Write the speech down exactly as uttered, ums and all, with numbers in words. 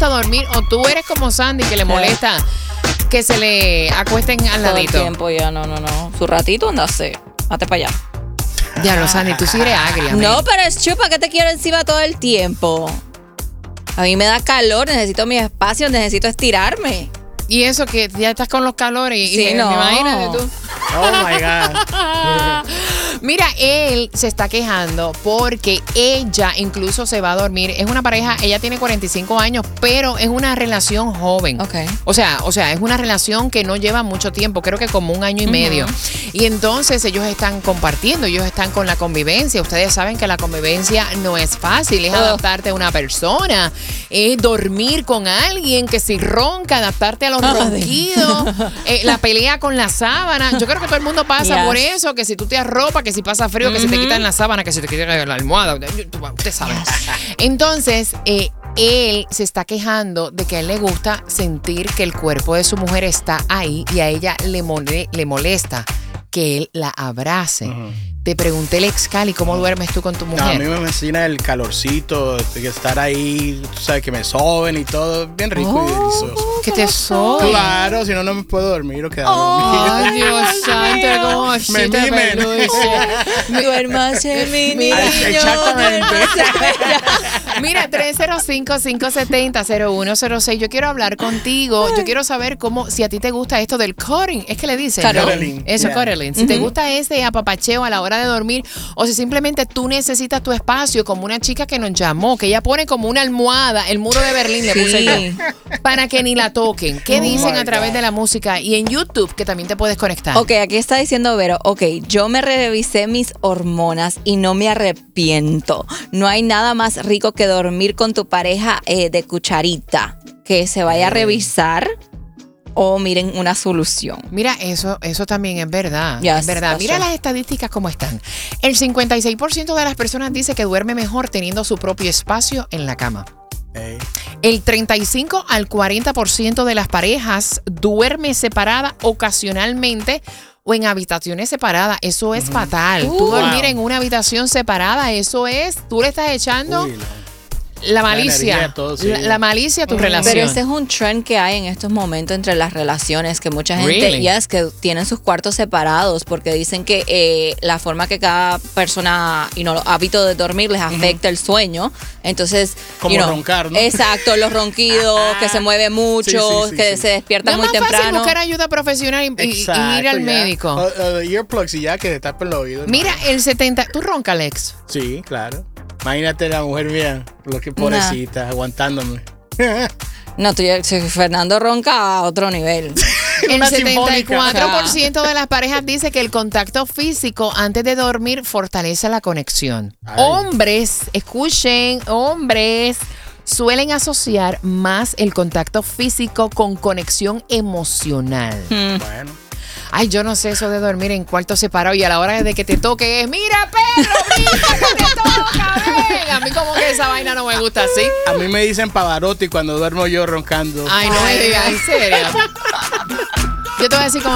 gusta dormir o tú eres como Sandy que le molesta que se le acuesten al Todo ladito? el tiempo ya, no, no, no. Su ratito anda así. Hazte para allá. Ya lo, Sandy, tú sí eres agria. No, pero es chupa que te quiero encima todo el tiempo. A mí me da calor, necesito mi espacio, necesito estirarme. Y eso que ya estás con los calores y, Sí, y no. me imagínate tú. Oh my God. Mira, él se está quejando porque ella incluso se va a dormir. Es una pareja, ella tiene cuarenta y cinco años, pero es una relación joven. Ok. O sea, o sea, es una relación que no lleva mucho tiempo, creo que como un año y medio. Y entonces ellos están compartiendo, ellos están con la convivencia. Ustedes saben que la convivencia no es fácil, es Oh. adaptarte a una persona, es dormir con alguien que si ronca, adaptarte a los Ay. ronquidos, eh, la pelea con la sábana. Yo creo que todo el mundo pasa Yes. por eso, que si tú te arropas, que si pasa frío, que si te quitan la sábana, que si te quitan la almohada. Usted sabe. Entonces, eh, él se está quejando de que a él le gusta sentir que el cuerpo de su mujer está ahí y a ella le, mole- le molesta que él la abrace. Ujú. Te pregunté, Lex Cali, ¿cómo duermes tú con tu No, a mí mujer? me fascina el calorcito, de que estar ahí, tú sabes, que me soben y todo, bien rico y delicioso. Que te soy. Claro, si no, no me puedo dormir o quedar Ay, dormido. Dios santo, como Me chita mimen. peluche. Duérmase, mi niño. Exactamente. Mira, tres cero cinco, cinco siete cero, cero uno cero seis. Yo quiero hablar contigo. Yo quiero saber cómo, si a ti te gusta esto del cuddling. Es que le dicen. ¿no? Cuddling. Eso, Yeah. cuddling. Si te gusta ese apapacheo a la hora de dormir o si simplemente tú necesitas tu espacio, como una chica que nos llamó, que ella pone como una almohada, el muro de Berlín le puse Sí. yo, para que ni la toquen. ¿Qué Oh dicen my a través God. de la música? Y en YouTube, que también te puedes conectar. Ok, aquí está diciendo Vero, ok, yo me revisé mis hormonas y no me arrepiento. No hay nada más rico que dormir con tu pareja eh, de cucharita. Que se vaya a revisar o miren una solución. Mira, eso, eso también es verdad. Yes, es verdad. that's Mira true. las estadísticas cómo están. El cincuenta y seis por ciento de las personas dice que duerme mejor teniendo su propio espacio en la cama. Ey. El treinta y cinco al cuarenta por ciento de las parejas duerme separada ocasionalmente o en habitaciones separadas. Eso es fatal. Uh, Tú dormir wow. en una habitación separada, eso es, tú le estás echando Uy, no. la malicia. energía, todo, sí. la, la malicia a tu relación. Pero ese es un trend que hay en estos momentos entre las relaciones, que mucha gente, Really? yes, que tienen sus cuartos separados porque dicen que eh, la forma que cada persona y no los hábitos de dormir les afecta el sueño. Entonces, Como you know, roncar, ¿no? Exacto, los ronquidos, que se mueve mucho, Sí, sí, sí, que sí. se despierta No es muy más fácil temprano. buscar ayuda profesional y, y- y ir al ya. médico. O, o de earplugs y ya que te tapen el oído. ¿no? Mira, el setenta... ¿Tú ronca, Alex? Sí, claro. Imagínate la mujer mía, lo que pobrecita, aguantándome. No, tú, ya- si Fernando ronca a otro nivel. El Una setenta y cuatro por sinfónica. ciento de las parejas dice que el contacto físico antes de dormir fortalece la conexión. Ay. Hombres, escuchen, hombres suelen asociar más el contacto físico con conexión emocional. Bueno. Ay, yo no sé eso de dormir en cuarto separado y a la hora de que te toque es, mira, perro, mira que te toca, ven. A mí como que esa vaina no me gusta así. A mí me dicen Pavarotti cuando duermo yo roncando. Ay, no me digas, en serio. Yo te voy a decir como